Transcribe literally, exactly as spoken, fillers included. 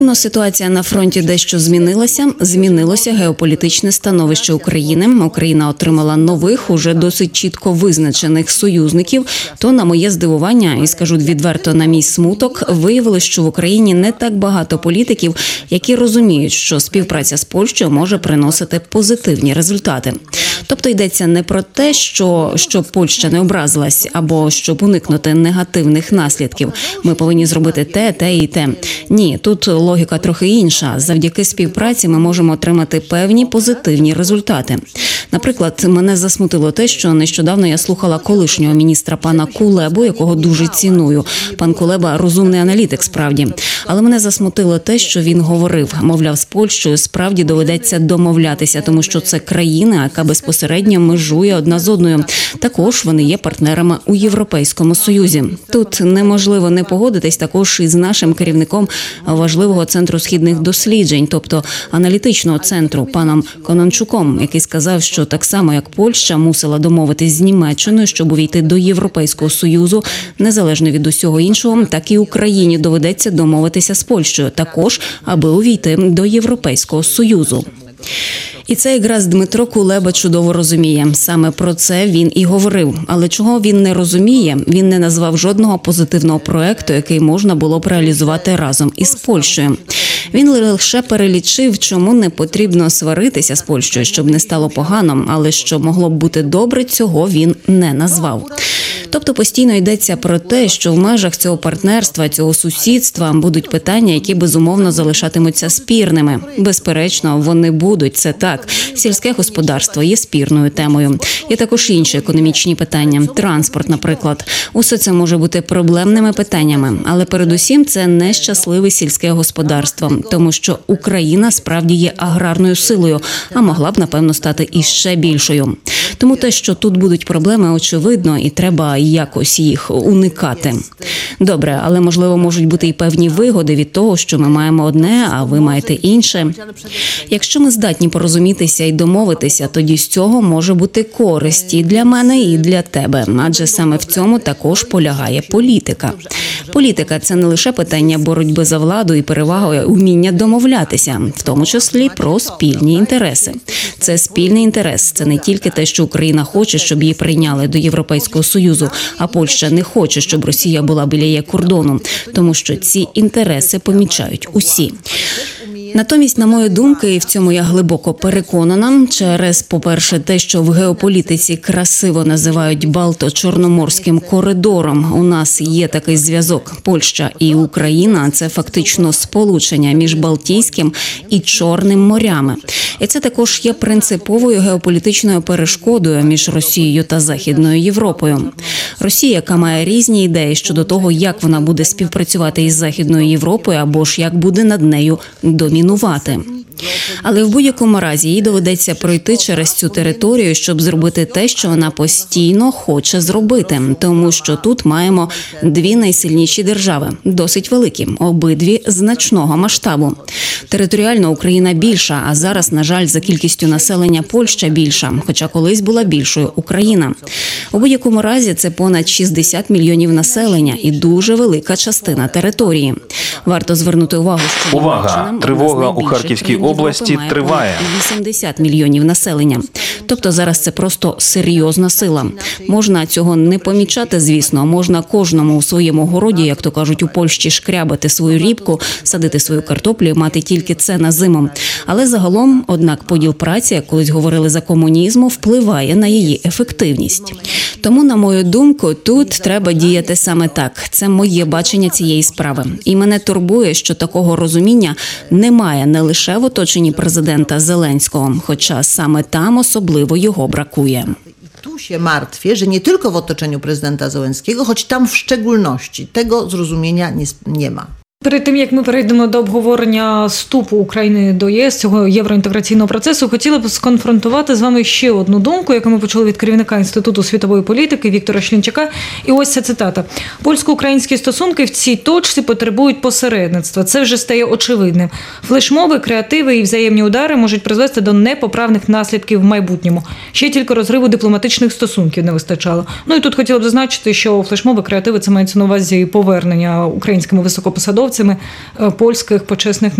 Но ситуація на фронті дещо змінилася. Змінилося геополітичне становище України. Україна отримала нових, уже досить чітко визначених союзників. То, на моє здивування, і скажу відверто, на мій смуток, виявилось, що в Україні не так багато політиків, які розуміють, що співпраця з Польщею може приносити позитивні результати. Тобто йдеться не про те, що щоб Польща не образилась, або щоб уникнути негативних наслідків. Ми повинні зробити те, те і те. Ні, тут логіка трохи інша. Завдяки співпраці ми можемо отримати певні позитивні результати. Наприклад, мене засмутило те, що нещодавно я слухала колишнього міністра пана Кулебу, якого дуже ціную. Пан Кулеба – розумний аналітик, справді. Але мене засмутило те, що він говорив. Мовляв, з Польщею справді доведеться домовлятися, тому що це країна, яка безпосередньо межує одна з одною. Також вони є партнерами у Європейському Союзі. Тут неможливо не погодитись також із нашим керівником важливого центру східних досліджень, тобто аналітичного центру, паном Конончуком, який сказав, що так само, як Польща мусила домовитись з Німеччиною, щоб увійти до Європейського Союзу, незалежно від усього іншого, так і Україні доведеться домовитися з Польщею, також, аби увійти до Європейського Союзу. І це якраз Дмитро Кулеба чудово розуміє. Саме про це він і говорив. Але чого він не розуміє? Він не назвав жодного позитивного проекту, який можна було б реалізувати разом із Польщею. Він лише перелічив, чому не потрібно сваритися з Польщею, щоб не стало погано, але що могло б бути добре, цього він не назвав. Тобто постійно йдеться про те, що в межах цього партнерства, цього сусідства будуть питання, які безумовно залишатимуться спірними. Безперечно, вони будуть, це так. Сільське господарство є спірною темою. Є також інші економічні питання, транспорт, наприклад. Усе це може бути проблемними питаннями, але передусім це нещасливе сільське господарство, тому що Україна справді є аграрною силою, а могла б, напевно, стати іще більшою. Тому те, що тут будуть проблеми, очевидно, і треба якось їх уникати. Добре, але, можливо, можуть бути і певні вигоди від того, що ми маємо одне, а ви маєте інше. Якщо ми здатні порозумітися і домовитися, тоді з цього може бути користь і для мене, і для тебе. Адже саме в цьому також полягає політика. Політика – це не лише питання боротьби за владу і переваги уміння домовлятися, в тому числі про спільні інтереси. Це спільний інтерес, це не тільки те, що Україна хоче, щоб її прийняли до Європейського Союзу, а Польща не хоче, щоб Росія була біля її кордону, тому що ці інтереси помічають усі. Натомість, на мою думку, і в цьому я глибоко переконана, через, по-перше, те, що в геополітиці красиво називають Балто-Чорноморським коридором, у нас є такий зв'язок. Польща і Україна – це фактично сполучення між Балтійським і Чорним морями. І це також є принциповою геополітичною перешкодою між Росією та Західною Європою. Росія, яка має різні ідеї щодо того, як вона буде співпрацювати із Західною Європою, або ж як буде над нею домінувати. Але в будь-якому разі їй доведеться пройти через цю територію, щоб зробити те, що вона постійно хоче зробити. Тому що тут маємо дві найсильніші держави, досить великі, обидві значного масштабу. Територіально Україна більша, а зараз, на жаль, за кількістю населення Польща більша, хоча колись була більшою Україна. У будь-якому разі це понад шістдесят мільйонів населення і дуже велика частина території. Варто звернути увагу, що Увага! Тривога у Харківській області триває. вісімдесят мільйонів населення. Тобто зараз це просто серйозна сила. Можна цього не помічати, звісно. Можна кожному у своєму городі, як то кажуть у Польщі, шкрябати свою рібку, садити свою картоплю і мати тільки це на зиму. Але загалом, однак, поділ праці, як колись говорили за комунізму, впливає на її ефективність. Тому, на мою думку, тут треба діяти саме так. Це моє бачення цієї справи. І мене турбує, що такого розуміння немає не лише в оточенні президента Зеленського, хоча саме там особливо його бракує. Tu się martwię, że nie tylko w otoczeniu prezydenta Zełenskiego, choć tam w szczególności tego zrozumienia nie, nie ma. Перед тим, як ми перейдемо до обговорення вступу України до ЄС, цього євроінтеграційного процесу, хотіла б сконфронтувати з вами ще одну думку, яку ми почули від керівника Інституту світової політики Віктора Шлінчака. І ось ця цитата. «Польсько-українські стосунки в цій точці потребують посередництва. Це вже стає очевидним. Флешмоби, креативи і взаємні удари можуть призвести до непоправних наслідків в майбутньому. Ще тільки розриву дипломатичних стосунків не вистачало». Ну і тут хотіла б зазначити, що флешмоби, креативи – це мається на увазі повернення українськими високопосадовцями посадовцями е, польських почесних